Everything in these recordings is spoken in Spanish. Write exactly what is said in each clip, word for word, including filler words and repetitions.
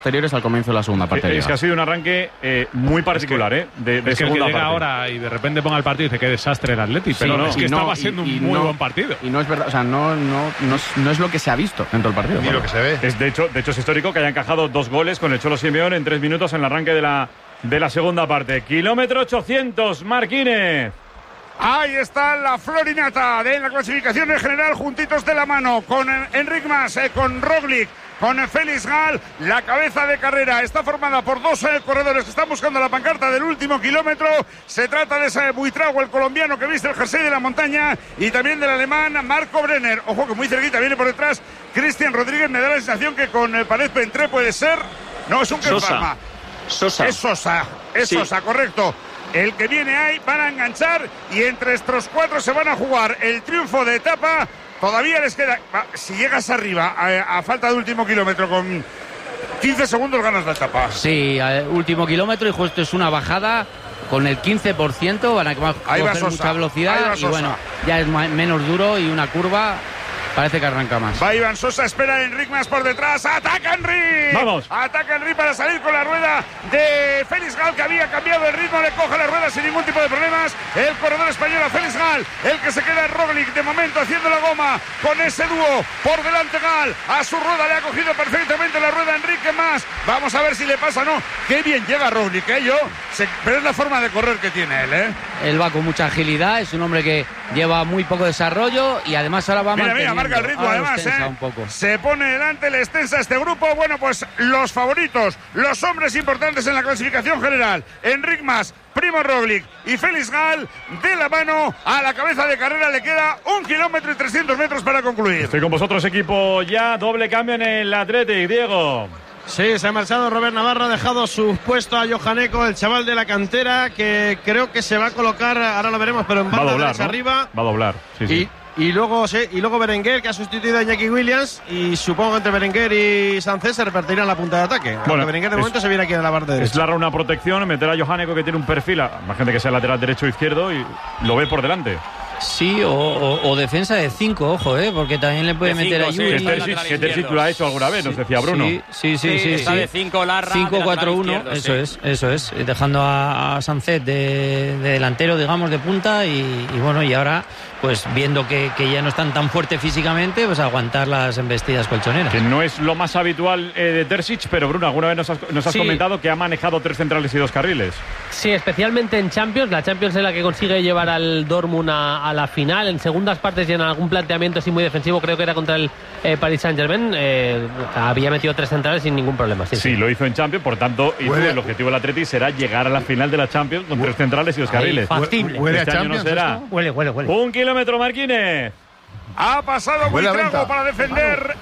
anteriores al comienzo de la segunda parte. Es que ha sido un arranque eh, muy particular, es que, ¿eh? De, de es que segunda el que llega parte. ahora y de repente ponga el partido y dice qué desastre el Atleti, pero Sí, no, no, es que no, estaba y, siendo y un muy no, buen partido. Y no es verdad, o sea, no, no, no, es, no es lo que se ha visto dentro del partido. Ni lo que se ve. Es, de, hecho, de hecho, es histórico que haya encajado dos goles con el Cholo Simeone en tres minutos en el arranque de la, de la segunda parte. Kilómetro ochocientos, Marquínez. Ahí está la florinata de la clasificación en general, juntitos de la mano, con Enric Mas, eh, con Roglic, con Félix Gal. La cabeza de carrera está formada por dos eh, corredores que están buscando la pancarta del último kilómetro. Se trata de ese Buitrago, el colombiano que viste el jersey de la montaña, y también del alemán Marco Brenner. Ojo que muy cerquita viene por detrás Cristian Rodríguez. Me da la sensación que con el Pared Pentré puede ser... No, es un Sosa. Sosa. Es Sosa, es sí. Sosa, correcto. El que viene ahí, van a enganchar y entre estos cuatro se van a jugar el triunfo de etapa. Todavía les queda, si llegas arriba a, a falta de último kilómetro con quince segundos ganas la etapa. Sí, al último kilómetro y justo es una bajada con el quince por ciento, van a coger mucha velocidad y bueno, ya es menos duro y una curva. Parece que arranca más. Va Iván Sosa, espera a Enric Mas por detrás. ¡Ataca Enric! ¡Vamos! Ataca Enric para salir con la rueda de Félix Gal, que había cambiado el ritmo. Le coge la rueda sin ningún tipo de problemas. El corredor español a Félix Gal. El que se queda es Roglic, de momento haciendo la goma con ese dúo. Por delante Gal. A su rueda le ha cogido perfectamente la rueda Enrique Mas. Vamos a ver si le pasa o no. Qué bien llega Roglic, ¿eh? Yo, se, pero es la forma de correr que tiene él, ¿eh? Él va con mucha agilidad. Es un hombre que lleva muy poco desarrollo y además ahora va mira, manteniendo. Mira, marca el ritmo además, ¿eh? Un poco. Se pone delante, le extensa este grupo. Bueno, pues los favoritos, los hombres importantes en la clasificación general. Enric Mas, Primo Roglic y Félix Gal, de la mano a la cabeza de carrera. Le queda un kilómetro y trescientos metros para concluir. Estoy con vosotros, equipo ya. Doble cambio en el Athletic, Diego. Sí, se ha marchado Robert Navarro, ha dejado su puesto a Johaneco, el chaval de la cantera, que creo que se va a colocar, ahora lo veremos, pero en banda derecha, ¿no? Arriba. Va a doblar, sí, sí. Y, y luego sí, y luego Berenguer, que ha sustituido a Iñaki Williams, y supongo que entre Berenguer y Sánchez se repartirán la punta de ataque. Bueno, Berenguer de es, momento se viene aquí a la parte derecha. Es larga una protección, meter a Johaneco, que tiene un perfil, imagínate que sea lateral derecho o izquierdo, y lo ve por delante. Sí, o, o, o defensa de cinco, ojo, ¿eh? Porque también le puede de meter cinco, a Yuri. Sí, que Terzic lo ha hecho alguna vez, nos decía Bruno. Sí, sí, sí. sí, está sí. de cinco, Larra. cinco cuatro uno, eso sí. es, eso es. Dejando a, a Sánchez de, de delantero, digamos, de punta, y, y bueno, y ahora, pues viendo que, que ya no están tan fuertes físicamente, pues aguantar las embestidas colchoneras. Que no es lo más habitual eh, de Terzic, pero Bruno, alguna vez nos has, nos has sí. comentado que ha manejado tres centrales y dos carriles. Sí, especialmente en Champions. La Champions es la que consigue llevar al Dortmund a, a la final. En segundas partes y en algún planteamiento así muy defensivo, creo que era contra el eh, Paris Saint-Germain, eh, había metido tres centrales sin ningún problema. Sí, sí, sí. lo hizo en Champions, por tanto, hizo, el objetivo del Atleti será llegar a la final de la Champions con tres centrales y dos carriles. Factible. Huele este a año no será. Huele, huele, huele. Un kilómetro, Marquínez. Ha pasado Buitrago para defender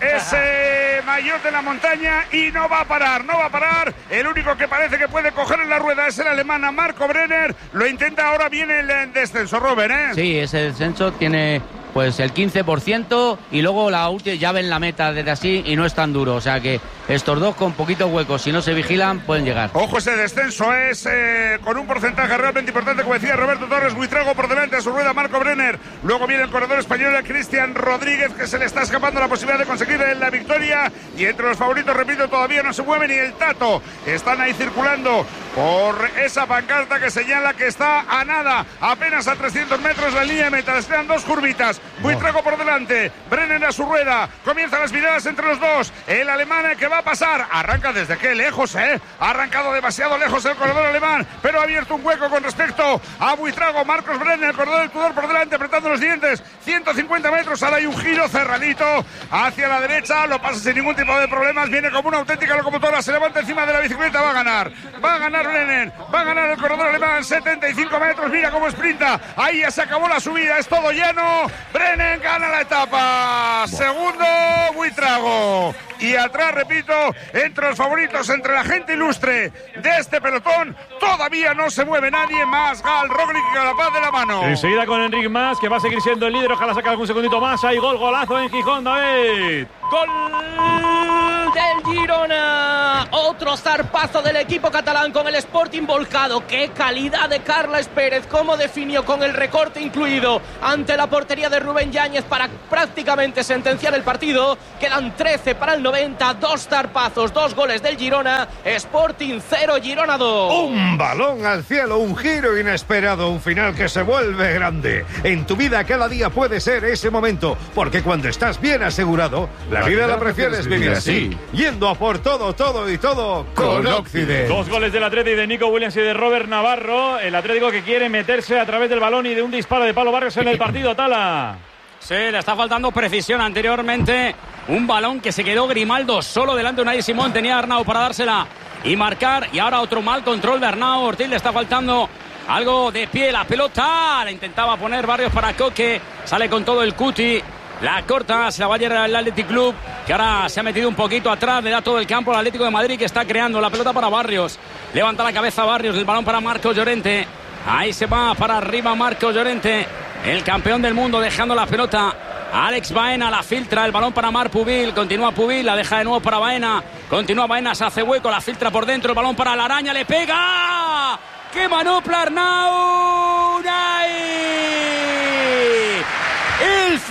ese maillot de la montaña y no va a parar, no va a parar. El único que parece que puede coger en la rueda es el alemán Marco Brenner. Lo intenta, ahora viene el descenso, Robert, ¿eh? Sí, ese descenso tiene pues el quince por ciento y luego la última ya ven la meta desde así y no es tan duro. O sea que estos dos con poquitos huecos, si no se vigilan, pueden llegar. Ojo, ese descenso es eh, con un porcentaje realmente importante, como decía Roberto Torres. Buitrago por delante, a su rueda Marco Brenner. Luego viene el corredor español Cristian Rodríguez, que se le está escapando la posibilidad de conseguir la victoria. Y entre los favoritos, repito, todavía no se mueve ni el Tato. Están ahí circulando por esa pancarta que señala que está a nada, apenas a trescientos metros la línea de meta. Les quedan dos curvitas. Buitrago por delante, Brenner a su rueda. Comienzan las miradas entre los dos. El alemán que va a pasar. Arranca desde qué lejos, ¿eh? Ha arrancado demasiado lejos el corredor alemán, pero ha abierto un hueco con respecto a Buitrago. Marcos Brenner, el corredor del Tudor por delante, apretando los dientes. ciento cincuenta metros, ahora hay un giro cerradito hacia la derecha. Lo pasa sin ningún tipo de problemas. Viene como una auténtica locomotora. Se levanta encima de la bicicleta. Va a ganar. Va a ganar Brenner. Va a ganar el corredor alemán. setenta y cinco metros. Mira cómo sprinta. Ahí ya se acabó la subida. Es todo llano. Brenner gana la etapa. Segundo, Buitrago. Y atrás, repito, entre los favoritos, entre la gente ilustre de este pelotón, todavía no se mueve nadie más. Gal, Roglic y Galapaz de la mano. Enseguida con Enric Mas, que va a seguir siendo el líder. Ojalá saque algún segundito más. Hay gol, golazo en Gijón, David. Gol del Girona. Otro zarpazo del equipo catalán con el Sporting volcado. Qué calidad de Carles Pérez. Cómo definió con el recorte incluido ante la portería de Rubén Yáñez para prácticamente sentenciar el partido. Quedan trece para el noventa. Dos zarpazos, dos goles del Girona. Sporting cero, Girona dos. Un balón al cielo, un giro inesperado, un final que se vuelve grande. En tu vida cada día puede ser ese momento, porque cuando estás bien asegurado, la, la vida, vida la prefieres vivir así. Yendo a por todo, todo y todo con Occident. Dos goles del Atlético de Nico Williams y de Robert Navarro. El Atlético que quiere meterse a través del balón y de un disparo de Pablo Barrios en el partido, Tala. Sí, le está faltando precisión anteriormente. Un balón que se quedó Grimaldo solo delante de Unai Simón. Tenía a Arnau para dársela y marcar. Y ahora otro mal control de Arnau. Ortiz le está faltando algo de pie. La pelota la intentaba poner Barrios para Coque. Sale con todo el Cuti. La corta, se la va a llevar el Athletic Club, que ahora se ha metido un poquito atrás, le da todo el campo al Atlético de Madrid, que está creando la pelota para Barrios. Levanta la cabeza Barrios, el balón para Marcos Llorente. Ahí se va para arriba Marcos Llorente, el campeón del mundo, dejando la pelota. Alex Baena la filtra, el balón para Marc Pubil. Continúa Pubil, la deja de nuevo para Baena. Continúa Baena, se hace hueco, la filtra por dentro, el balón para la araña, le pega. ¡Qué manopla Arnau! El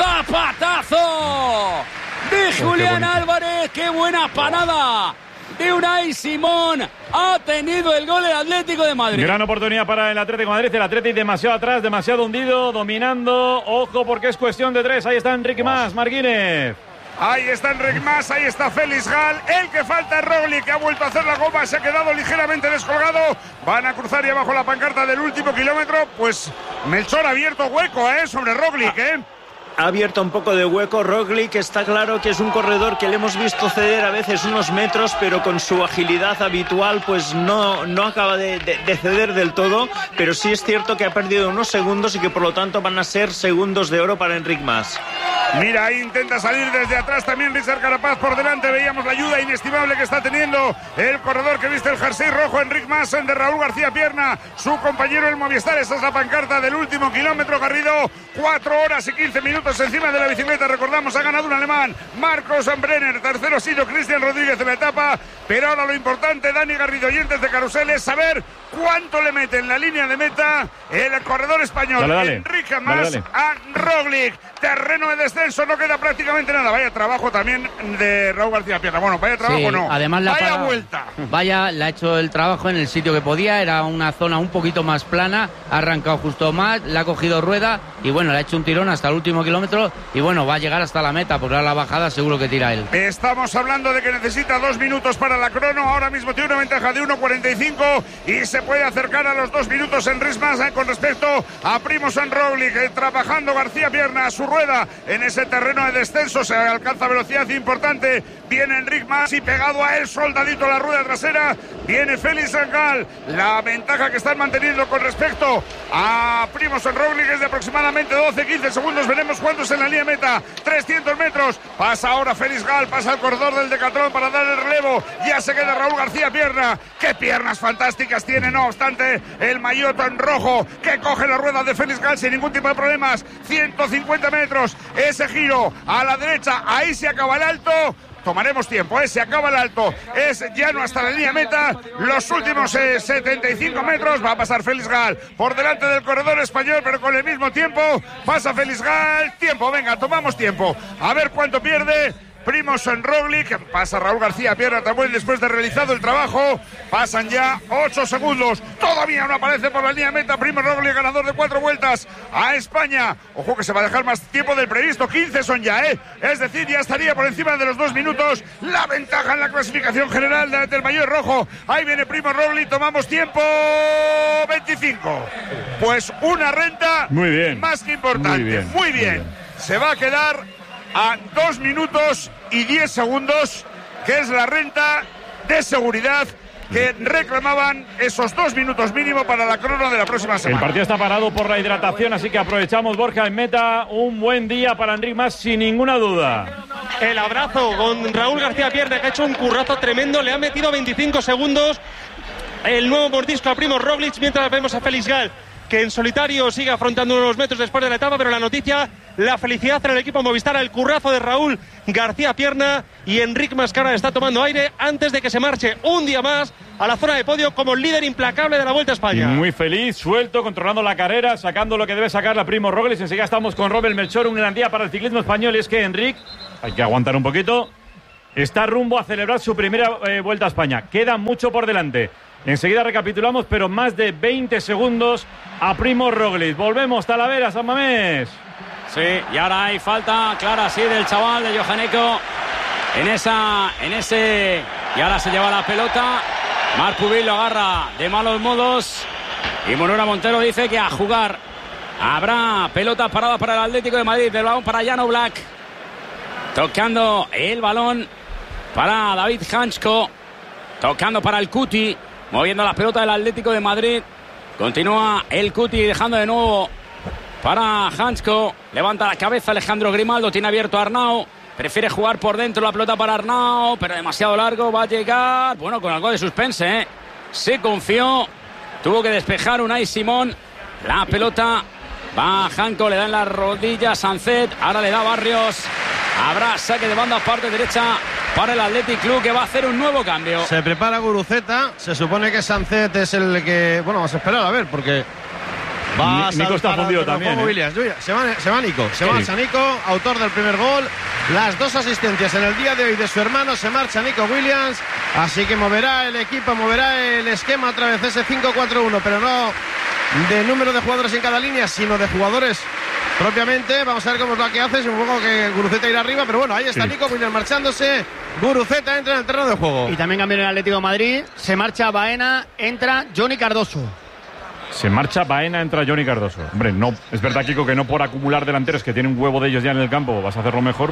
zapatazo de Julián Álvarez. ¡Qué buena parada de Unai Simón! Ha tenido el gol el Atlético de Madrid. Gran oportunidad para el Atlético de Madrid. El Atlético demasiado atrás, demasiado hundido, dominando. Ojo porque es cuestión de tres. Ahí está Enrique Mas, Marquínez. Ahí está Enrique Mas, ahí está Félix Gal. El que falta es Roglic, que ha vuelto a hacer la goma, se ha quedado ligeramente descolgado. Van a cruzar y abajo la pancarta del último kilómetro. Pues Melchor ha abierto hueco, ¿eh? Sobre Roglic, ¿eh? Ha abierto un poco de hueco Roglic, está claro que es un corredor que le hemos visto ceder a veces unos metros, pero con su agilidad habitual pues no, no acaba de, de, de ceder del todo, pero sí es cierto que ha perdido unos segundos y que por lo tanto van a ser segundos de oro para Enric Mas. Mira, ahí intenta salir desde atrás también Richard Carapaz por delante. Veíamos la ayuda inestimable que está teniendo el corredor que viste el jersey rojo, Enric Mas, de Raúl García Pierna, su compañero el Movistar. Esa es la pancarta del último kilómetro, Garrido. Cuatro horas y quince minutos encima de la bicicleta. Recordamos, ha ganado un alemán, Marcos Brenner. Tercero ha sido Cristian Rodríguez en la etapa. Pero ahora lo importante, Dani Garrido, oyentes de Carrusel, es saber cuánto le mete en la línea de meta el corredor español. Dale, dale. Enrique Mas dale, dale. a Roglic. Terreno de descenso, no queda prácticamente nada. Vaya trabajo también de Raúl García Pierna. Bueno, vaya trabajo sí, no. Además la vaya para... vuelta. Vaya, le ha hecho el trabajo en el sitio que podía. Era una zona un poquito más plana. Ha arrancado justo más, le ha cogido rueda y bueno, le ha hecho un tirón hasta el último kilómetro. Y bueno, va a llegar hasta la meta, porque a la bajada seguro que tira él. Estamos hablando de que necesita dos minutos para la crono. Ahora mismo tiene una ventaja de uno cuarenta y cinco y se puede acercar a los dos minutos en Rismas con respecto a Primož Roglic. Eh, trabajando García Pierna a su rueda en ese terreno de descenso. Se alcanza velocidad importante. Viene Enric Mas y pegado a él, soldadito la rueda trasera. Viene Félix Gal. La ventaja que están manteniendo con respecto a Primož Roglic es de aproximadamente doce quince segundos. Veremos cuántos en la línea meta. trescientos metros. Pasa ahora Félix Gal. Pasa al corredor del Decathlon para dar el relevo. Ya se queda Raúl García Pierna. Qué piernas fantásticas tiene, no obstante, el maillot en rojo que coge la rueda de Félix Gal sin ningún tipo de problemas. ciento cincuenta metros. Ese giro a la derecha. Ahí se acaba el alto. Tomaremos tiempo, ¿eh? Se acaba el alto. Es llano hasta la línea meta. Los últimos eh, setenta y cinco metros. Va a pasar Félix Gal por delante del corredor español, pero con el mismo tiempo. Pasa Félix Gal. Tiempo, venga, tomamos tiempo. A ver cuánto pierde Primož Roglic. Pasa Raúl García Pierna también después de realizado el trabajo. Pasan ya ocho segundos. Todavía no aparece por la línea meta Primož Roglic, ganador de cuatro vueltas a España. Ojo que se va a dejar más tiempo del previsto. quince son ya, ¿eh? Es decir, ya estaría por encima de los dos minutos. La ventaja en la clasificación general del maillot rojo. Ahí viene Primož Roglic. Tomamos tiempo. veinticinco. Pues una renta muy bien, más que importante. Muy bien. Muy bien. Muy bien. Se va a quedar a dos minutos y diez segundos, que es la renta de seguridad que reclamaban esos dos minutos mínimo para la crono de la próxima semana. El partido está parado por la hidratación, así que aprovechamos, Borja, en meta. Un buen día para Enric Mas, sin ninguna duda. El abrazo con Raúl García Pierna, que ha hecho un currazo tremendo, le ha metido veinticinco segundos el nuevo mordisco a Primož Roglic, mientras vemos a Félix Gal que en solitario sigue afrontando unos metros después de la etapa, pero la noticia, la felicidad en el equipo Movistar, el currazo de Raúl García Pierna, y Enric Mascara está tomando aire antes de que se marche un día más a la zona de podio como líder implacable de la Vuelta a España. Muy feliz, suelto, controlando la carrera, sacando lo que debe sacar la Primo Roglic. Enseguida estamos con Robert Melchor, un gran día para el ciclismo español. Y es que Enric, hay que aguantar un poquito, está rumbo a celebrar su primera eh, Vuelta a España. Queda mucho por delante. Enseguida recapitulamos, pero más de veinte segundos a Primo Roglic. Volvemos, Talavera, San Mamés. Sí, y ahora hay falta clara, sí, del chaval de Johaneco en esa, en ese, y ahora se lleva la pelota. Marc Pubil lo agarra de malos modos y Monora Montero dice que a jugar. Habrá pelota parada para el Atlético de Madrid, del balón para Jan Oblak, tocando el balón para David Hansko, tocando para el Cuti, moviendo la pelota del Atlético de Madrid. Continúa el Cuti dejando de nuevo para Hansko. Levanta la cabeza Alejandro Grimaldo. Tiene abierto a Arnau. Prefiere jugar por dentro, la pelota para Arnau, pero demasiado largo. Va a llegar, bueno, con algo de suspense, ¿eh? Se confió. Tuvo que despejar Unai Simón. La pelota va a Hansko. Le da en las rodillas Sancet. Ahora le da Barrios. Habrá saque de banda parte derecha para el Athletic Club, que va a hacer un nuevo cambio. Se prepara Guruceta. Se supone que Sancet es el que... Bueno, vamos a esperar a ver, porque... Va a Nico está fundido también, ¿eh? Se va, se va Nico, se va Nico, autor del primer gol. Las dos asistencias en el día de hoy de su hermano. Se marcha Nico Williams, así que moverá el equipo, moverá el esquema otra vez, ese cinco cuatro uno, pero no de número de jugadores en cada línea, sino de jugadores propiamente. Vamos a ver cómo es lo que hace. Supongo que Guruceta irá arriba, pero bueno, ahí está sí. Nico Williams marchándose. Guruceta entra en el terreno de juego. Y también cambió en el Atlético de Madrid. Se marcha Baena, entra Johnny Cardoso. Se marcha Baena, entra Johnny Cardoso. Hombre, no, es verdad, Kiko, que no por acumular delanteros que tiene un huevo de ellos ya en el campo vas a hacerlo mejor.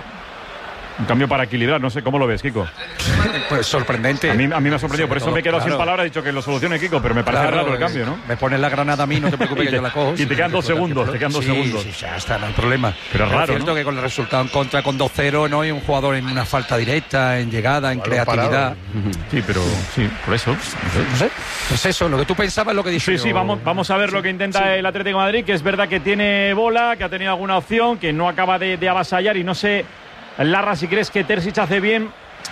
Un cambio para equilibrar, no sé cómo lo ves, Kiko. Pues sorprendente. A mí, a mí me ha sorprendido, por eso me he quedado claro. sin palabras. He dicho que lo solucione Kiko, pero me parece claro, raro el cambio, ¿no? Me pones la granada a mí, no te preocupes te, que yo la cojo. Y te quedan dos segundos, te quedan dos sí, segundos. Sí, ya está, no hay problema. Pero es raro, es cierto, ¿no? que con el resultado en contra, con dos cero, no hay un jugador en una falta directa, en llegada, en Balón creatividad. Parado. Sí, pero sí, por eso. No sé, no sé. Pues eso, lo que tú pensabas, lo que dije. Sí, yo. sí, vamos, vamos a ver lo que intenta sí. el Atlético de Madrid, que es verdad que tiene bola, que ha tenido alguna opción, que no acaba de, de avasallar, y no sé, Larra, si crees que Terzic hace bien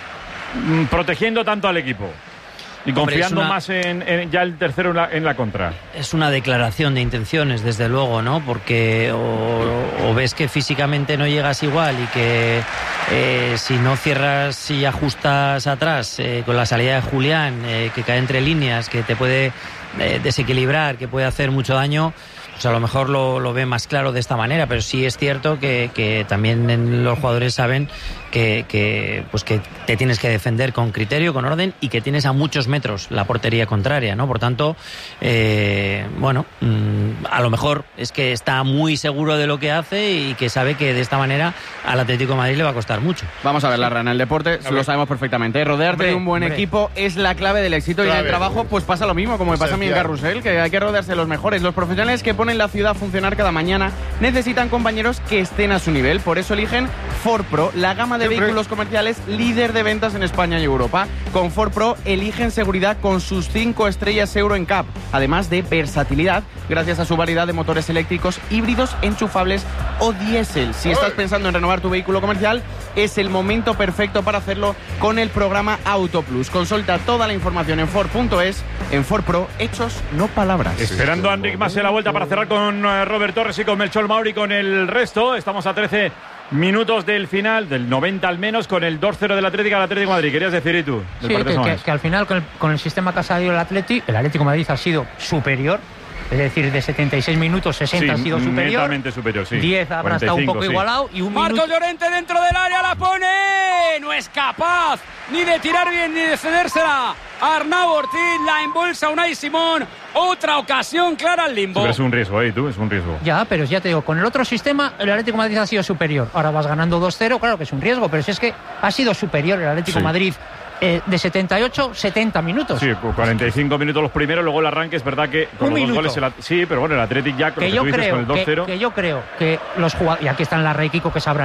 protegiendo tanto al equipo y Hombre, confiando una... más en, en ya el tercero en la, en la contra. Es una declaración de intenciones, desde luego, ¿no? Porque o, o ves que físicamente no llegas igual y que eh, si no cierras y ajustas atrás eh, con la salida de Julián, eh, que cae entre líneas, que te puede eh, desequilibrar, que puede hacer mucho daño, pues a lo mejor lo, lo ve más claro de esta manera, pero sí es cierto que, que también los jugadores saben que, que, pues que te tienes que defender con criterio, con orden, y que tienes a muchos metros la portería contraria, ¿no? Por tanto, eh, bueno, mmm, a lo mejor es que está muy seguro de lo que hace y que sabe que de esta manera al Atlético de Madrid le va a costar mucho. Vamos a ver, Larra, en el deporte lo sabemos perfectamente. Rodearte Hombre, de un buen hombre. equipo es la clave del éxito, Clave. y en el trabajo pues pasa lo mismo, como me pasa a mí en Carrusel, que hay que rodearse de los mejores. Los profesionales que ponen la ciudad a funcionar cada mañana necesitan compañeros que estén a su nivel. Por eso eligen Ford Pro, la gama de Siempre. vehículos comerciales líder de ventas en España y Europa. Con Ford Pro eligen seguridad con sus cinco estrellas Euro N C A P, además de versatilidad gracias a su variedad de motores eléctricos, híbridos, enchufables o diésel. Si estás pensando en renovar tu vehículo comercial, es el momento perfecto para hacerlo con el programa Auto Plus. Consulta toda la información en Ford punto es. En Ford Pro, hechos, no palabras. Esperando a Enric más en la vuelta para cerrar con eh, Robert Torres y con Melchor Mauri con el resto. Estamos a trece minutos del final, del noventa al menos, con el dos cero del Atlético al Atlético de Madrid. ¿Querías decir, y tú? Sí, que, que, que al final con el, con el sistema que ha salido el Atlético, el Atlético de Madrid ha sido superior. Es decir, de setenta y seis minutos, sesenta sí, ha sido superior. Netamente superior, sí. diez habrá estado un poco sí. igualado. Y un Marcos minuto... Llorente dentro del área, la pone. No es capaz ni de tirar bien ni de cedérsela a Arnau Ortiz. La embolsa Unai Simón. Otra ocasión clara al limbo. Pero es un riesgo, ¿eh? Tú, es un riesgo. Ya, pero ya te digo, con el otro sistema, el Atlético de Madrid ha sido superior. Ahora vas ganando dos cero, claro que es un riesgo, pero si es que ha sido superior el Atlético de sí. Madrid. Eh, de setenta y ocho, setenta minutos. Sí, cuarenta y cinco minutos los primeros, luego el arranque. Es verdad que con un los minuto. dos goles. El, sí, pero bueno, el Atlético ya con, que lo que yo tú dices, creo, con el dos cero. Que, que yo creo que los jugadores, y aquí están la Rey Kiko que sabrán,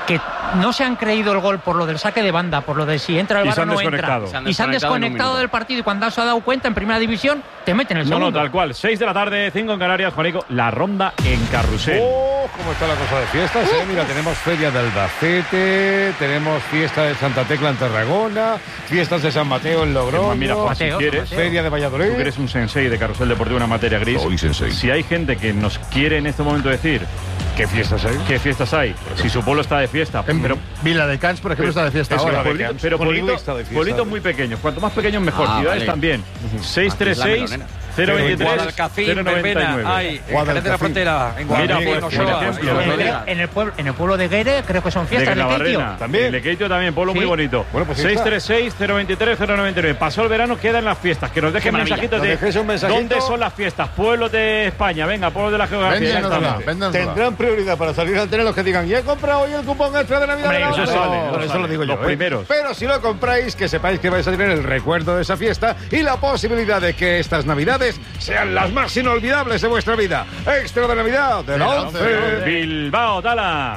que no se han creído el gol por lo del saque de banda, por lo de si entra el Y VAR se o han no entra. desconectado. Se han y se han desconectado del partido y cuando se ha dado cuenta en primera división, te meten el No, segundo. no, tal cual. seis de la tarde, cinco en Canarias, Juanico. La ronda en Carrusel. Oh, cómo está la cosa de fiestas, ¿eh? Mira, tenemos Feria de Albacete, tenemos fiesta de Santa Tecla en Tarragona, fiestas de San Mateo en Logroño, Mira, Juan, si quieres, Feria de Valladolid. tú que eres un sensei de Carrusel Deportivo, una materia gris. Soy sensei. Si hay gente que nos quiere en este momento decir ¿qué fiestas hay? ¿Qué fiestas hay? Si su pueblo está de fiesta. En pero Vila de Cans, por ejemplo, está de fiesta eso, ahora. pueblito- pero Pueblo pueblitos está de fiesta. pueblitos muy pequeños. Cuanto más pequeños, mejor. Ah, Ciudades vale. también. seis tres seis, cero veintitrés, Guadalcacín, cero noventa y Verbena, nueve. hay, en Jerez de la Frontera, en Mira, Guadalajara, pues, en por Ochoa, ejemplo, en En el, Verbena. en el pueblo, en el pueblo de Guere creo que son De fiestas de Navarrena. Keitio. También. De Keitio también, pueblo Sí. muy bonito. Bueno, pues ahí seis está. tres seis, cero veintitrés, cero noventa y nueve. Pasó el verano, quedan las fiestas. Que nos dejen maravilla. mensajitos Nos de dejéis un mensajito. dónde son las fiestas. Pueblos de España. Venga, pueblos de la geografía. Ya Véndenosla, estamos. véndenosla. Tendrán prioridad para salir al tener los que digan, y he comprado hoy el cupón extra de Navidad. Hombre, de la eso Onda". sale, No, eso eso sale. lo digo yo. Los ¿eh? primeros. Pero si lo compráis, que sepáis que vais a tener el recuerdo de esa fiesta y la posibilidad de que estas Navidades sean las más inolvidables de vuestra vida. Extra de Navidad de la once. Bilbao, Tala.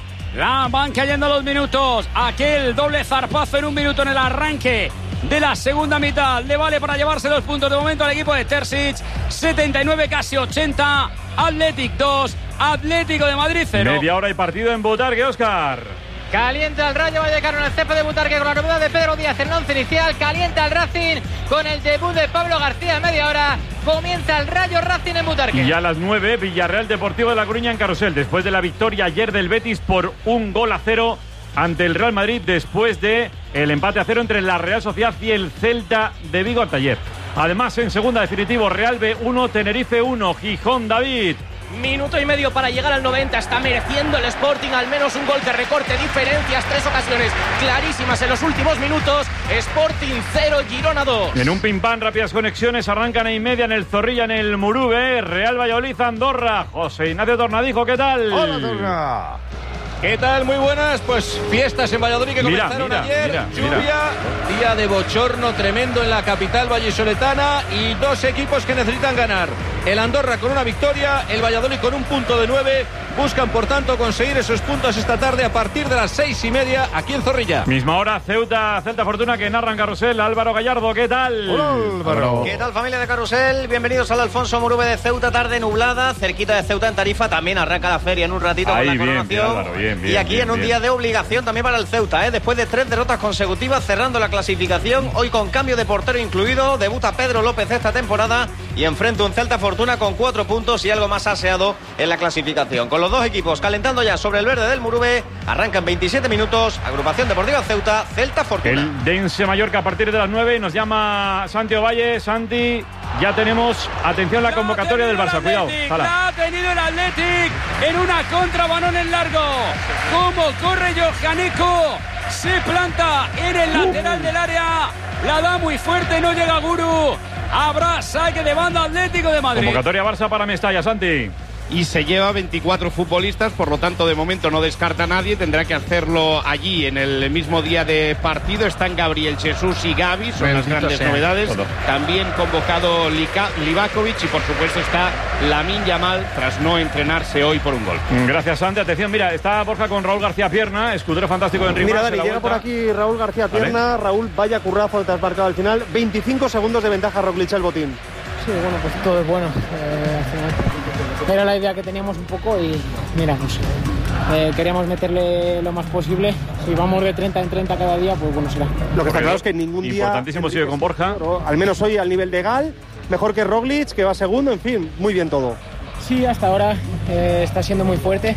La van cayendo los minutos. Aquel doble zarpazo en un minuto en el arranque de la segunda mitad. Le vale para llevarse los puntos de momento al equipo de Terzic. setenta y nueve, casi ochenta. Athletic dos, Atlético de Madrid cero. Media hora y partido en Butarque, Óscar. Calienta el Rayo Vallecano en el césped de Butarque con la novedad de Pedro Díaz en el once inicial. Calienta el Racing con el debut de Pablo García en media hora. Comienza el Rayo Racing en Butarque. Y ya a las nueve, Villarreal Deportivo de La Coruña en Carrusel. Después de la victoria ayer del Betis por un gol a cero ante el Real Madrid. Después de el empate a cero entre la Real Sociedad y el Celta de Vigo ante ayer. Además, en segunda definitivo, Real B uno, Tenerife uno, Gijón, David. Minuto y medio para llegar al noventa. Está mereciendo el Sporting al menos un gol que recorte diferencias. Tres ocasiones clarísimas en los últimos minutos. Sporting cero, Girona dos. En un pim pam, rápidas conexiones, arrancan y media en el Zorrilla, en el Murube, Real Valladolid, Andorra. José Ignacio Tornadijo, ¿qué tal? Hola, Torna. ¿Qué tal? Muy buenas. Pues fiestas en Valladolid que Mira, comenzaron mira, ayer. mira, Lluvia, mira. día de bochorno tremendo en la capital vallisoletana y dos equipos que necesitan ganar. El Andorra con una victoria, el Valladolid con un punto de nueve. Buscan, por tanto, conseguir esos puntos esta tarde a partir de las seis y media aquí en Zorrilla. Misma hora, Ceuta, Celta Fortuna, que narra en Carrusel. Álvaro Gallardo, ¿qué tal? Hola, Álvaro. ¿Qué tal, familia de Carrusel? Bienvenidos al Alfonso Murube de Ceuta, tarde nublada, cerquita de Ceuta en Tarifa. También arranca la feria en un ratito Ahí, con la bien, coronación. bien, Álvaro, bien, bien, y aquí bien, en un bien. día de obligación también para el Ceuta, ¿eh? Después de tres derrotas consecutivas, cerrando la clasificación, hoy con cambio de portero incluido, debuta Pedro López esta temporada y enfrenta un Celta Fortuna con cuatro puntos y algo más aseado en la clasificación. Con los dos equipos calentando ya sobre el verde del Murube, arrancan veintisiete minutos, agrupación deportiva Ceuta, Celta Fortuna. El Dense Mallorca a partir de las nueve. Nos llama Santi Ovalle. Santi, ya tenemos, atención, la convocatoria del Barça. Cuidado. Sala. La ha tenido el Athletic en una contra, balón en largo. Cómo corre Johaneko. Se planta en el lateral del área. La da muy fuerte, no llega Guru. Habrá saque de banda Atlético de Madrid. Convocatoria Barça para Mestalla, Santi. Y se lleva veinticuatro futbolistas, por lo tanto de momento no descarta a nadie, tendrá que hacerlo allí en el mismo día de partido. Están Gabriel Jesús y Gavi, son las Bendito grandes sea. novedades. Todo. También convocado Lika- Livakovic y por supuesto está Lamine Yamal tras no entrenarse hoy por un gol. Gracias, Santi. Atención, mira, está Borja con Raúl García Pierna, escudero fantástico de Enrique. Mira, Dani, llega por aquí Raúl García Pierna. Raúl, vaya currazo te has marcado al final. veinticinco segundos de ventaja, Roglic, el botín. Sí, bueno, pues todo es bueno. Eh, al final era la idea que teníamos un poco y mira, pues eh, queríamos meterle lo más posible. Si vamos de treinta en treinta cada día, pues bueno será. Lo que está claro es que ningún día... Importantísimo sigue con Borja. Al menos hoy al nivel de Gal, mejor que Roglic, que va segundo, en fin, muy bien todo. Sí, hasta ahora eh, está siendo muy fuerte,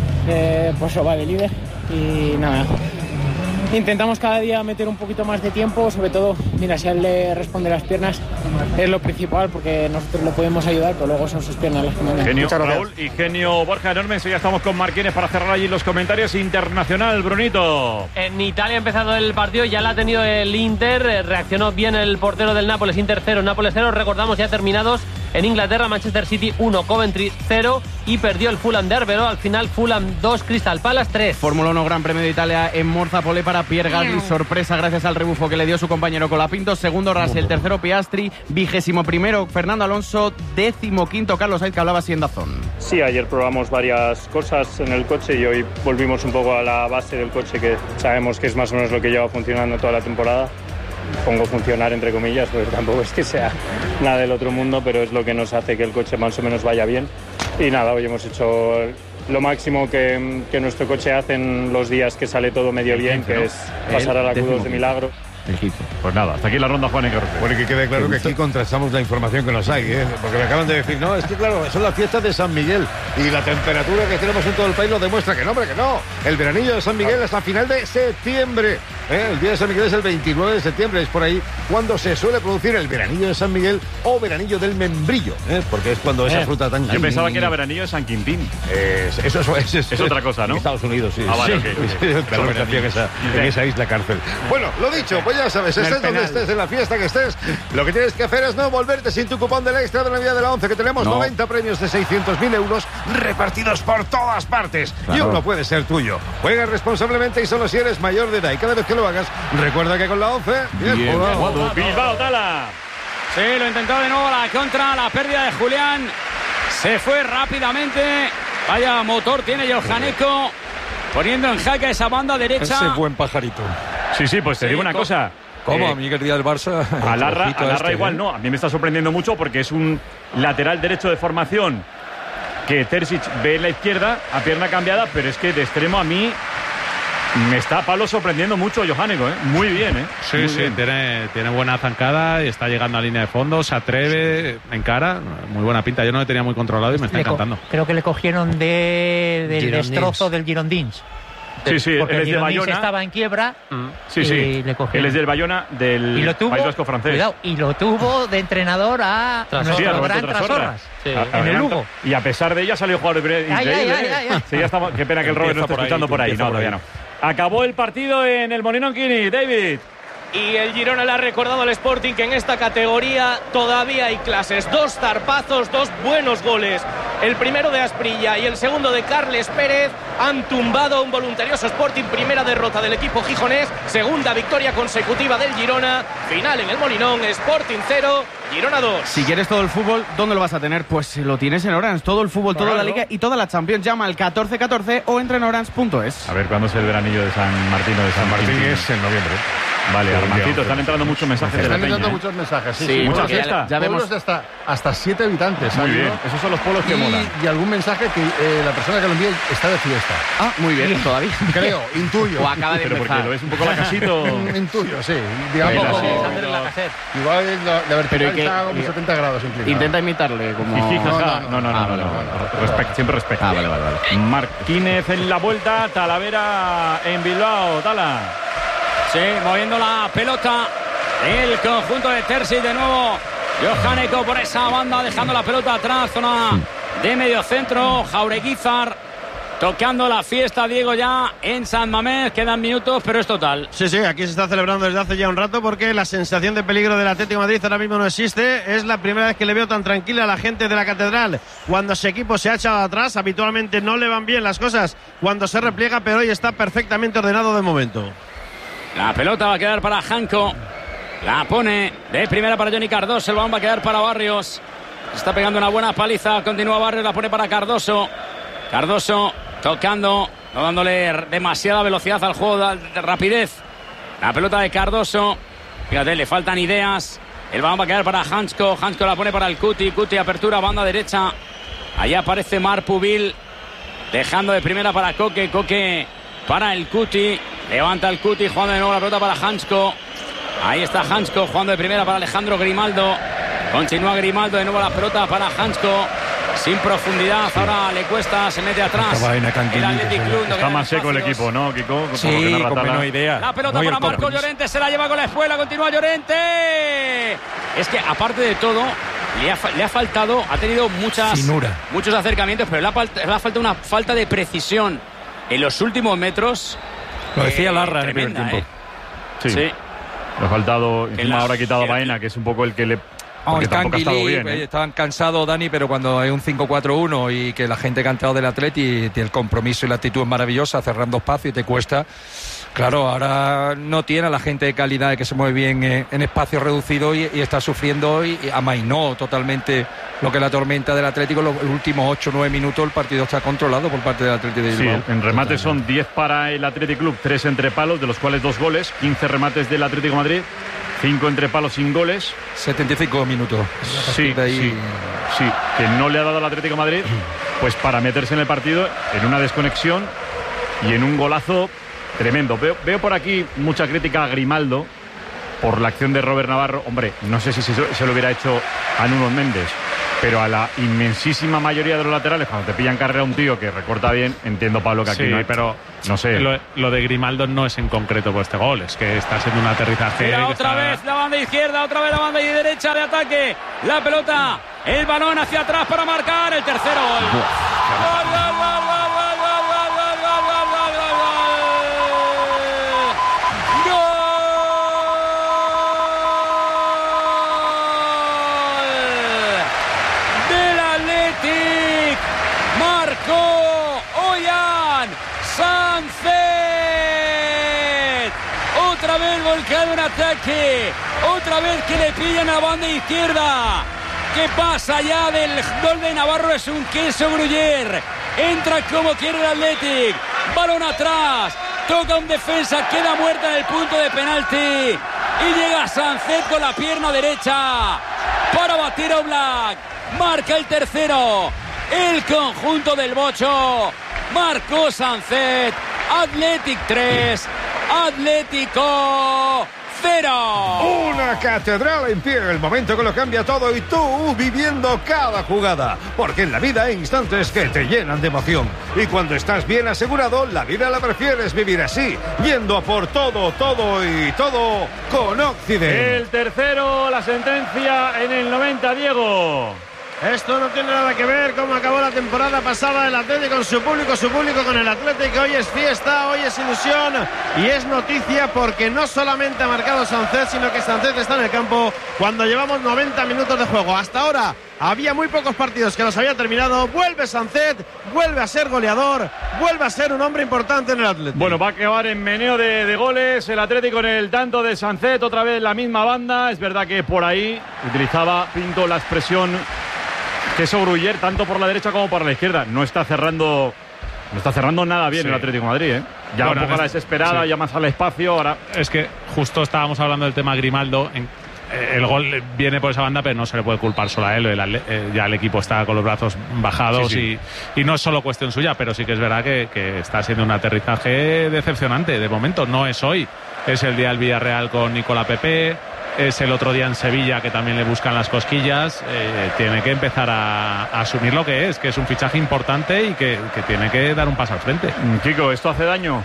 eh, pues lo va de líder y nada. Intentamos cada día meter un poquito más de tiempo, sobre todo, mira, si a él le responde las piernas es lo principal porque nosotros le podemos ayudar, pero luego son sus piernas las que mandan. Genio Muchas gracias. Raúl y genio Borja enorme. Ya estamos con Marquines para cerrar allí los comentarios. Internacional, Brunito. En Italia ha empezado el partido, ya la ha tenido el Inter, eh, reaccionó bien el portero del Nápoles, Inter cero, Nápoles cero, recordamos ya terminados en Inglaterra, Manchester City uno, Coventry cero y perdió el Fulham de Arbeloa, al final Fulham dos, Crystal Palace tres. Fórmula uno Gran Premio de Italia en Morza Pole para Pierre Gasly, sorpresa gracias al rebufo que le dio su compañero con la P Colapinto, segundo Russell, tercero Piastri, vigésimo primero Fernando Alonso, décimo quinto Carlos Sainz, que hablaba así en Dazón. Sí, ayer probamos varias cosas en el coche y hoy volvimos un poco a la base del coche, que sabemos que es más o menos lo que lleva funcionando toda la temporada. Pongo funcionar entre comillas, porque tampoco es que sea nada del otro mundo, pero es lo que nos hace que el coche más o menos vaya bien. Y nada, hoy hemos hecho lo máximo que, que nuestro coche hace en los días que sale todo medio bien, quince, que ¿no? es pasar a la Q dos de milagro. El quince. Pues nada, hasta aquí la ronda, Juan Enrique. Bueno, que quede claro que aquí contrastamos la información que nos hay, ¿eh? Porque me acaban de decir, no, es que claro, son las fiestas de San Miguel y la temperatura que tenemos en todo el país nos demuestra que no, hombre, que no. El veranillo de San Miguel es a final de septiembre, ¿eh? El día de San Miguel es el veintinueve de septiembre, es por ahí cuando se suele producir el veranillo de San Miguel o veranillo del membrillo, ¿eh? Porque es cuando esa Eh, fruta tan... Yo pensaba que era veranillo de San Quintín. Eh, eso es, es, es, Es otra cosa, ¿no? En Estados Unidos, sí. Ah, vale, sí. ok. Sí, el calor que hacía en esa, en esa isla cárcel. Bueno, lo dicho, pues ya sabes, estés donde estés, en la fiesta que estés, lo que tienes que hacer es no volverte sin tu cupón del extra de la Navidad de la once, que tenemos No. noventa premios de seiscientos mil euros repartidos por todas partes. Y Claro. uno puede ser tuyo. Juega responsablemente y solo si eres mayor de edad. Y cada vez que lo hagas, recuerda que con la once... Bien, Bien jugado. jugado. Bilbao, Tala. Sí, lo intentó de nuevo la contra, la pérdida de Julián. Se fue rápidamente. Vaya motor tiene Johanneco, poniendo en jaque esa banda derecha. Ese buen pajarito. Sí, sí, pues te Sí, digo una co- cosa. ¿Cómo? Eh, A mí que el día del Barça... el Alarra, trocito Alarra este, igual ¿eh? no. A mí me está sorprendiendo mucho porque es un lateral derecho de formación que Terzic ve en la izquierda a pierna cambiada, pero es que de extremo a mí me está Pablo sorprendiendo mucho Johanneco, ¿eh? Muy bien, ¿eh? Sí, Muy sí, bien. tiene, tiene buena zancada y está llegando a línea de fondo, se atreve, encara, muy buena pinta. Yo no lo tenía muy controlado y me está Le co- encantando. Creo que le cogieron de, del Girondins. destrozo del Girondins. Sí, sí, Porque él el es de Girondins Bayona. estaba en quiebra Sí, y sí. le cogieron. Él es del Bayona, del Y lo tuvo, País Vasco francés. cuidado, y lo tuvo de entrenador a Sí, a nuestro Roberto gran Trasorras. Trasorras, A- a en el Gran- Lugo. Y a pesar de ella salió jugador increíble. Ay, ay, ay, ay, ay. Sí, ya estamos, qué pena que el Robert no Empieza esté por ahí, escuchando por ahí. empieza No, por ahí. todavía no. Acabó el partido en el Molinón Kini, David. Y el Girona le ha recordado al Sporting que en esta categoría todavía hay clases. Dos zarpazos, dos buenos goles. El primero de Asprilla y el segundo de Carles Pérez han tumbado a un voluntarioso Sporting. Primera derrota del equipo gijonés, segunda victoria consecutiva del Girona. Final en el Molinón, Sporting cero, Girona dos. Si quieres todo el fútbol, ¿dónde lo vas a tener? Pues lo tienes en Orange. Todo el fútbol, toda la Claro. liga y toda la Champions. Llama al catorce catorce o entra en orange punto es. A ver, ¿cuándo es el veranillo de San Martín o de San Martín? Martín es en noviembre. Vale, Sí, Armandito, once. están entrando muchos mensajes de la Están peña. entrando ¿eh? muchos mensajes, sí, Sí, sí. mucha Pueblos- fiesta. ya vemos- pueblos de hasta, hasta siete habitantes. Muy ¿sabes? bien, esos son los pueblos que y, molan. y algún mensaje que eh, la persona que lo envía está de fiesta. Ah, muy bien, todavía. Creo, intuyo. O acaba de Pero porque empezar. lo ves un poco la casito. Mm, intuyo, sí. Digamos, Baila, como- sí. Sandro Lacazette. igual la, la Pero vertical ¿y qué? está como setenta grados inclinada. Intenta imitarle como... Jiji, jaja. no, No, no, no, Ah, no, vale, no, vale, no. Respect- siempre respeto. Ah, vale, vale, vale. Martínez en la vuelta, Talavera en Bilbao, Tala. Sí, moviendo la pelota. El conjunto de Terzic de nuevo. Johanneco por esa banda, dejando la pelota atrás. Zona de medio centro. Jaureguizar tocando la fiesta, Diego, ya en San Mamés. Quedan minutos, pero es total. Sí, sí, aquí se está celebrando desde hace ya un rato porque la sensación de peligro del Atlético de Madrid ahora mismo no existe. Es la primera vez que le veo tan tranquila a la gente de la Catedral. Cuando su equipo se ha echado atrás, habitualmente no le van bien las cosas cuando se repliega, pero hoy está perfectamente ordenado de momento. La pelota va a quedar para Janko. La pone de primera para Johnny Cardoso. El balón va a quedar para Barrios. Está pegando una buena paliza. Continúa Barrios. La pone para Cardoso. Cardoso tocando. No dándole demasiada velocidad al juego. De rapidez. La pelota de Cardoso. Fíjate, le faltan ideas. El balón va a quedar para Hansko. Hansko la pone para el Cuti. Cuti apertura. Banda derecha. Allá aparece Marpubil. Dejando de primera para Coque. Coque para el Cuti. Levanta el Cuti. Jugando de nuevo la pelota para Hansko. Ahí está Hansko jugando de primera para Alejandro Grimaldo. Continúa Grimaldo, de nuevo la pelota para Hansko. Sin profundidad, ahora le cuesta, se mete atrás. Esta vaina tan El Athletic Club no Está quedan más seco el espacios. equipo, ¿no, Kiko? Por lo que Sí, narra con Tala. menos idea. La pelota No, y el para Marco compromiso. Llorente, se la lleva con la espuela, continúa Llorente. Es que aparte de todo, le ha, fa- le ha faltado, ha tenido muchas, Finura. muchos acercamientos, pero le ha, falt- le ha faltado una falta de precisión en los últimos metros. Lo decía eh, Larra en el primer tremenda, tiempo. Sí. Sí. Le ha faltado, En encima la- ahora ha quitado a en- Baena, que es un poco el que le... Ah, Porque el tampoco ha estado Canguilí, bien, ¿eh? estaban cansados, Dani, pero cuando hay un cinco cuatro uno y que la gente que ha entrado del Atleti, el compromiso y la actitud es maravillosa, cerrando espacio y te cuesta, Claro, ahora no tiene a la gente de calidad que se mueve bien eh, en espacios reducidos y, y está sufriendo y, y amainó totalmente lo que es la tormenta del Atlético. Los, los últimos ocho o nueve minutos el partido está controlado por parte del Atlético de Bilbao. Sí, en remate son diez para el Athletic Club, tres entre palos, de los cuales dos goles, quince remates del Atlético de Madrid, cinco entre palos sin goles. setenta y cinco minutos. Sí, ahí... sí, sí, que no le ha dado al Atlético de Madrid pues para meterse en el partido en una desconexión y en un golazo tremendo. Veo, veo por aquí mucha crítica a Grimaldo por la acción de Robert Navarro. Hombre, no sé si se, se lo hubiera hecho a Nuno Méndez, pero a la inmensísima mayoría de los laterales, cuando te pillan carrera un tío que recorta bien, entiendo, Pablo, que aquí sí, no hay, pero no sé. Lo, lo de Grimaldo no es en concreto por este gol, es que está siendo un aterrizaje. Mira, otra está... vez la banda izquierda, otra vez la banda derecha de ataque. La pelota, el balón hacia atrás para marcar el tercero gol. Gol, gol, gol, gol, gol, gol, gol, gol, gol, gol, gol, gol, gol. Del Athletic. Marcó Ollán Sánchez. Otra vez volcado en ataque. Otra vez que le pillan a la banda izquierda. ¿Qué pasa ya del gol de Navarro? Es un queso gruyer. Entra como quiere el Athletic. Balón atrás. Toca un defensa. Queda muerta en el punto de penalti. Y llega Sánchez con la pierna derecha para batir a Oblak. Marca el tercero. El conjunto del Bocho. Marcó Sánchez. Athletic tres. Atlético cero. Una catedral en pie, el momento que lo cambia todo y tú viviendo cada jugada. Porque en la vida hay instantes que te llenan de emoción. Y cuando estás bien asegurado, la vida la prefieres vivir así, yendo a por todo, todo y todo con Occident. El tercero, la sentencia en el noventa, Diego. Esto no tiene nada que ver cómo acabó la temporada pasada el Atlético con su público, su público con el Atlético. Hoy es fiesta, hoy es ilusión y es noticia porque no solamente ha marcado Sánchez, sino que Sánchez está en el campo cuando llevamos noventa minutos de juego. Hasta ahora había muy pocos partidos que los había terminado. Vuelve Sánchez, vuelve a ser goleador, vuelve a ser un hombre importante en el Atlético. Bueno, va a acabar en meneo de, de goles el Atlético en el tanto de Sánchez, otra vez la misma banda. Es verdad que por ahí utilizaba Pinto la expresión queso gruyer tanto por la derecha como por la izquierda. No está cerrando no está cerrando nada bien sí. el Atlético de Madrid, ¿eh? Ya bueno, un poco a la desesperada, sí. ya más al espacio. Ahora es que justo estábamos hablando del tema Grimaldo. En, eh, el gol viene por esa banda, pero no se le puede culpar solo a él. El, eh, ya el equipo está con los brazos bajados sí, sí. Y, y no es solo cuestión suya, pero sí que es verdad que, que está siendo un aterrizaje decepcionante. De momento no es hoy, es el día del Villarreal con Nicola Pepe. Es el otro día en Sevilla que también le buscan las cosquillas. Eh, tiene que empezar a, a asumir lo que es, que es un fichaje importante y que, que tiene que dar un paso al frente. Kiko, ¿esto hace daño?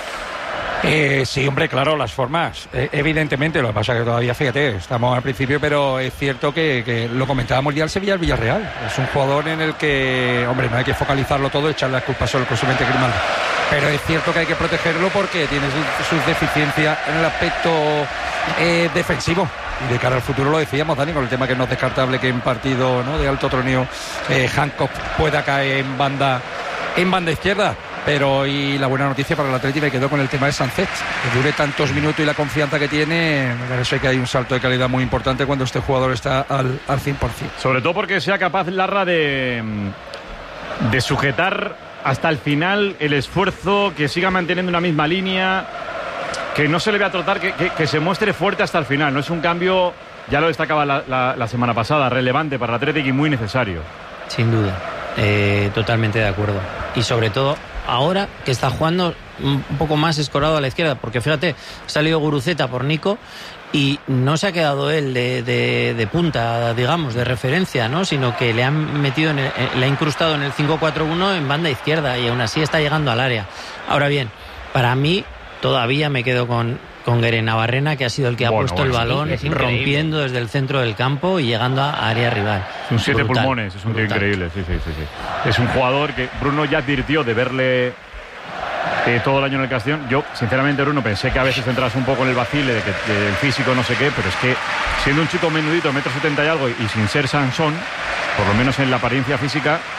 Eh, sí, hombre, claro, las formas, eh, evidentemente. Lo que pasa es que todavía, fíjate, estamos al principio, pero es cierto que, que lo comentábamos ya el Sevilla, el Villarreal. Es un jugador en el que, hombre, no hay que focalizarlo todo, echarle la culpa solo exclusivamente a Grimaldo. Pero es cierto que hay que protegerlo porque tiene sus, sus deficiencias en el aspecto eh, defensivo. Y de cara al futuro lo decíamos, Dani, con el tema que no es descartable que en partido, ¿no?, de alto troneo eh, Hancock pueda caer en banda, en banda izquierda. Pero y la buena noticia para el Atlético me quedó con el tema de Sánchez, que dure tantos minutos y la confianza que tiene. Me parece que hay un salto de calidad muy importante cuando este jugador está al, al cien por ciento. Sobre todo porque sea capaz Larra de, de sujetar hasta el final el esfuerzo, que siga manteniendo una misma línea, que no se le vea trotar, que, que, que se muestre fuerte hasta el final. No es un cambio, ya lo destacaba la, la, la semana pasada, relevante para el Atlético y muy necesario. Sin duda, eh, totalmente de acuerdo. Y sobre todo ahora que está jugando un poco más escorado a la izquierda, porque fíjate, ha salido Guruceta por Nico y no se ha quedado él de, de, de punta, digamos, de referencia, ¿no? Sino que le han metido, en el, le ha incrustado en el cinco cuatro uno en banda izquierda y aún así está llegando al área. Ahora bien, para mí todavía me quedo con, con Guere Navarrena, que ha sido el que ha bueno, puesto bueno, el balón sí, rompiendo desde el centro del campo y llegando a área rival. Son siete brutal, pulmones, es un tío increíble. Sí, sí, sí, sí. Es un jugador que Bruno ya advirtió de verle eh, todo el año en el Castellón. Yo, sinceramente, Bruno, pensé que a veces entras un poco en el vacile de que de, el físico no sé qué, pero es que siendo un chico menudito, metro setenta y algo, y sin ser Sansón, por lo menos en la apariencia física,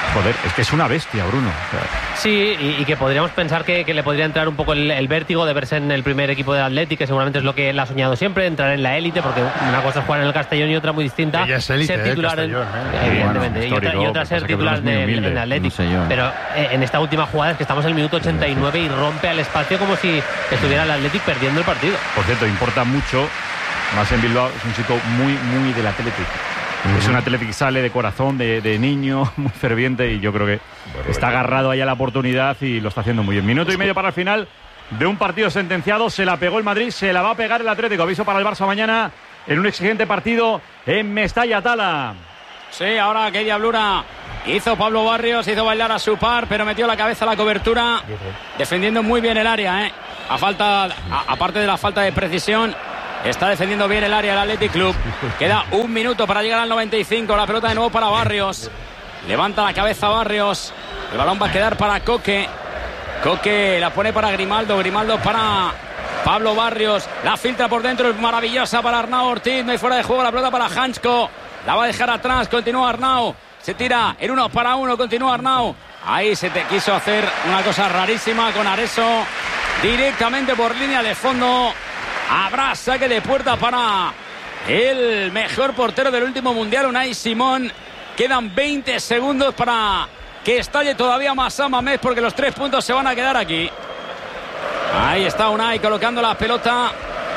Joder, es que es una bestia, Bruno. Sí, y, y que podríamos pensar que, que le podría entrar un poco el, el vértigo de verse en el primer equipo del Athletic, que seguramente es lo que él ha soñado siempre, entrar en la élite, porque una cosa es jugar en el Castellón y otra muy distinta. Ella es élite, ser titular eh, en, Castellón, eh. evidentemente, Bueno, y otra, y otra ser titular en el, en el Athletic. No sé yo. Pero eh, en esta última jugada es que estamos en el minuto ochenta y nueve y rompe al espacio como si estuviera el Athletic perdiendo el partido. Por cierto, importa mucho, más en Bilbao, es un chico muy, muy del Athletic. Uh-huh. Es un Athletic que sale de corazón, de, de niño, muy ferviente, y yo creo que bueno, está bueno. agarrado ahí a la oportunidad y lo está haciendo muy bien. Minuto y medio para el final de un partido sentenciado. Se la pegó el Madrid, se la va a pegar el Atlético. Aviso para el Barça mañana en un exigente partido en Mestalla, Tala. Sí, ahora qué diablura hizo Pablo Barrios, hizo bailar a su par, pero metió la cabeza a la cobertura, defendiendo muy bien el área, ¿eh? A falta, a, aparte de la falta de precisión, está defendiendo bien el área el Athletic Club. Queda un minuto para llegar al noventa y cinco. La pelota de nuevo para Barrios. Levanta la cabeza Barrios. El balón va a quedar para Coque. Coque la pone para Grimaldo. Grimaldo para Pablo Barrios. La filtra por dentro. Es maravillosa para Arnau Ortiz. No hay fuera de juego. La pelota para Hansko. La va a dejar atrás. Continúa Arnau. Se tira en uno para uno. Continúa Arnau. Ahí se te quiso hacer una cosa rarísima con Areso. Directamente por línea de fondo. Habrá saque de puerta para el mejor portero del último mundial, Unai Simón. Quedan veinte segundos para que estalle todavía más Samamés, porque los tres puntos se van a quedar aquí. Ahí está Unai colocando la pelota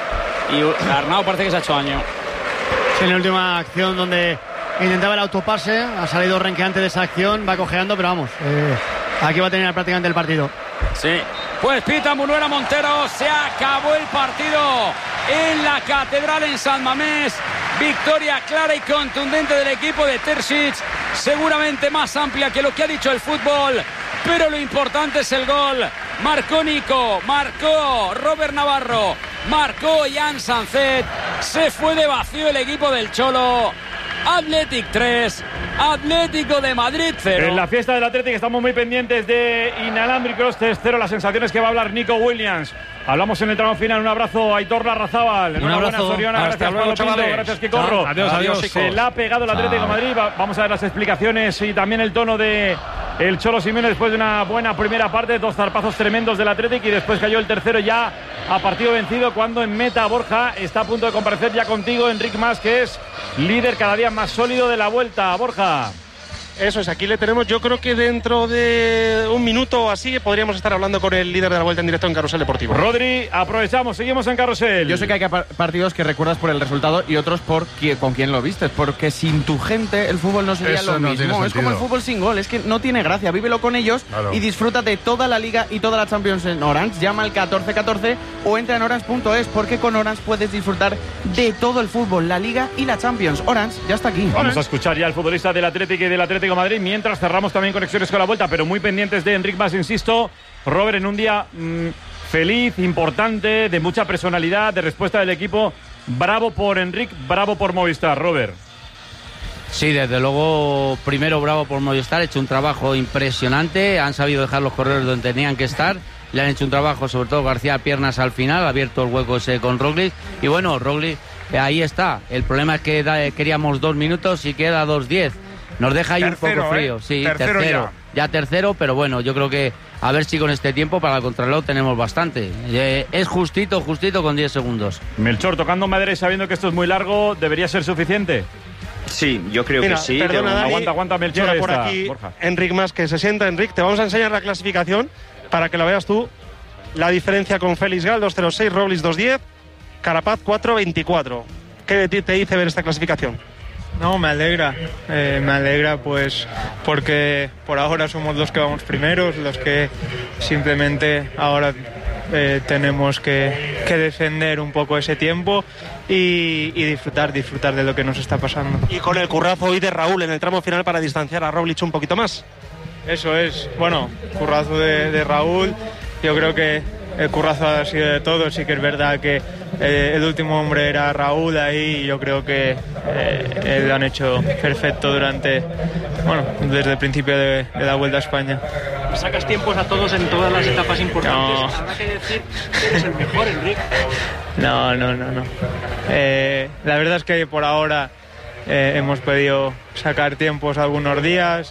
y Arnau parece que se ha hecho daño. Sí, en la última acción donde intentaba el autopase, ha salido renqueante de esa acción, va cojeando, pero vamos, eh, aquí va a tener prácticamente el partido. Sí. Pues pita Munuera Montero, se acabó el partido en la Catedral en San Mamés. Victoria clara y contundente del equipo de Terzic, seguramente más amplia que lo que ha dicho el fútbol, pero lo importante es el gol. Marcó Nico, marcó Robert Navarro, marcó Jan Sancet, se fue de vacío el equipo del Cholo. Athletic tres, Atlético de Madrid cero. En la fiesta del Athletic estamos muy pendientes de inalámbricos. tres cero, las sensaciones que va a hablar Nico Williams. Hablamos en el tramo final. Un abrazo a Aitor Larrazábal. Un abrazo. Soriona. Gracias, Pablo Pinto. Gracias, Quicorro. Adiós, adiós. Se la ha pegado el Atlético de Madrid. Vamos a ver las explicaciones y también el tono de el Cholo Simeone después de una buena primera parte. Dos zarpazos tremendos del Athletic y después cayó el tercero ya a partido vencido, cuando en meta Borja está a punto de comparecer ya contigo, Enric Mas, que es líder cada día más sólido de la Vuelta. Borja. Eso es, aquí le tenemos. Yo creo que dentro de un minuto o así podríamos estar hablando con el líder de la Vuelta en directo en Carrusel Deportivo. Rodri, aprovechamos, seguimos en Carrusel. Yo sé que hay partidos que recuerdas por el resultado y otros por qui- con quién lo vistes, porque sin tu gente el fútbol no sería Eso lo no mismo. Es como el fútbol sin gol, es que no tiene gracia. Vívelo con ellos, claro, y disfruta de toda la Liga y toda la Champions en Orange. Llama al catorce catorce o entra en orange punto es, porque con Orange puedes disfrutar de todo el fútbol, la Liga y la Champions. Orange ya está aquí. Vamos Orange. a escuchar ya al futbolista del Atlético y del Atlético de Madrid, mientras cerramos también conexiones con la Vuelta, pero muy pendientes de Enric Mas, insisto. Robert, en un día mmm, feliz, importante, de mucha personalidad, de respuesta del equipo. Bravo por Enric, bravo por Movistar, Robert. Sí, desde luego, primero bravo por Movistar, ha hecho un trabajo impresionante, han sabido dejar los corredores donde tenían que estar, le han hecho un trabajo, sobre todo García Piernas al final, ha abierto el hueco ese con Roglic, y bueno, Roglic, eh, ahí está. El problema es que da, queríamos dos minutos y queda dos diez. Nos deja ahí tercero, un poco frío, ¿eh? Sí, tercero, tercero ya. ya tercero, pero bueno, yo creo que a ver si con este tiempo para el contrarreloj tenemos bastante. Eh, es justito, justito con diez segundos. Melchor, tocando madera y sabiendo que esto es muy largo, ¿debería ser suficiente? Sí, yo creo Mira, que sí. Perdona, Dani, aguanta, aguanta, Melchor. Llega por está, aquí Borja. Enric Mas, que se sienta. Enric, te vamos a enseñar la clasificación para que la veas tú. La diferencia con Félix Gal, dos cero seis, Roglic dos diez, Carapaz cuatro veinticuatro. ¿Qué te dice ver esta clasificación? No, me alegra, eh, me alegra pues porque por ahora somos los que vamos primeros, los que simplemente ahora eh, tenemos que, que defender un poco ese tiempo y, y disfrutar, disfrutar de lo que nos está pasando. Y con el currazo hoy de Raúl en el tramo final para distanciar a Roglic un poquito más. Eso es, bueno, currazo de, de Raúl, yo creo que el currazo ha sido de todos, sí que es verdad que eh, el último hombre era Raúl ahí y yo creo que eh, lo han hecho perfecto durante, bueno, desde el principio de, de la Vuelta a España. Sacas tiempos a todos en todas las etapas importantes, no. Habrá que decir que eres el mejor, Enric. No, no, no, no. Eh, la verdad es que por ahora eh, hemos podido sacar tiempos algunos días.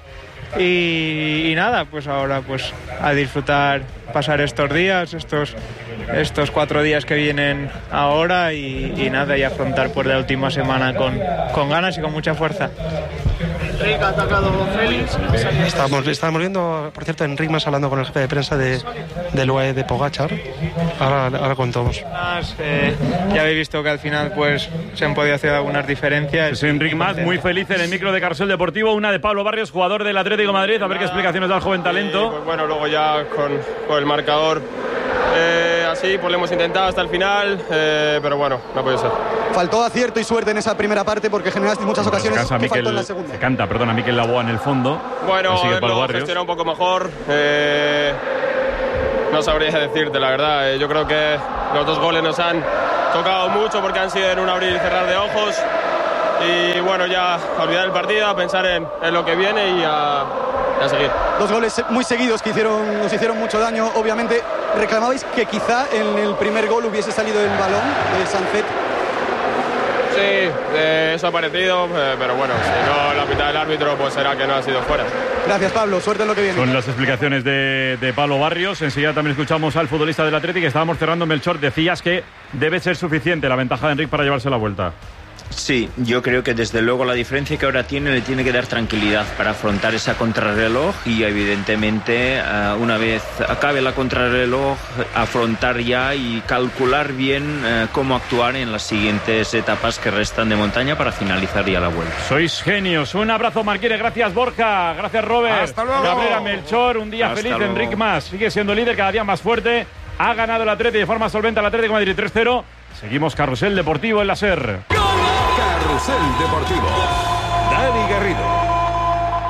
Y, y nada, pues ahora pues a disfrutar, pasar estos días, estos, estos cuatro días que vienen ahora y, y nada, y afrontar pues la última semana con, con ganas y con mucha fuerza. Enric ha atacado Félix. Estábamos, estábamos viendo, por cierto, Enric más hablando con el jefe de prensa de, del U A E de Pogačar. Ahora, ahora contamos. Eh, ya habéis visto que al final pues se han podido hacer algunas diferencias. Es Enric Mas, muy feliz en el micro de Carrusel Deportivo. Una de Pablo Barrios, jugador del Atlético de Madrid. A ver qué explicaciones da el joven talento. Y, pues bueno, luego ya con, con el marcador eh, así, pues lo hemos intentado hasta el final, eh, pero bueno, no puede ser. Faltó acierto y suerte en esa primera parte porque generaste muchas ocasiones. Casa, ¿Qué Miquel, faltó en la segunda? se canta, perdona, Miquel Laboa en el fondo. Bueno, Así que Pablo lo Barrios. gestiona un poco mejor. Eh, no sabría decirte, la verdad. Eh, yo creo que los dos goles nos han tocado mucho porque han sido en un abrir y cerrar de ojos. Y bueno, ya a olvidar el partido, a pensar en, en lo que viene y a, a seguir. Dos goles muy seguidos que hicieron, nos hicieron mucho daño. Obviamente, reclamabais que quizá en el primer gol hubiese salido el balón de Sancet. Sí, eh, eso ha parecido, eh, pero bueno, si no la mitad del árbitro, pues será que no ha sido fuera. Gracias, Pablo. Suerte en lo que viene. Con las explicaciones de, de Pablo Barrios. Enseguida también escuchamos al futbolista del Atlético. Estábamos cerrando, Melchor. Decías que debe ser suficiente la ventaja de Enric para llevarse la vuelta. Sí, yo creo que desde luego la diferencia que ahora tiene le tiene que dar tranquilidad para afrontar esa contrarreloj y evidentemente uh, una vez acabe la contrarreloj afrontar ya y calcular bien uh, cómo actuar en las siguientes etapas que restan de montaña para finalizar ya la vuelta. Sois genios. Un abrazo, Marquines. Gracias, Borja. Gracias, Robert. Hasta luego. Cabrera, Melchor. Un día Hasta feliz. luego. Enric Mas sigue siendo líder, cada día más fuerte. Ha ganado el Atlético de forma solvente al Atlético de Madrid tres cero. Seguimos Carrusel Deportivo en la SER. Carrusel Deportivo.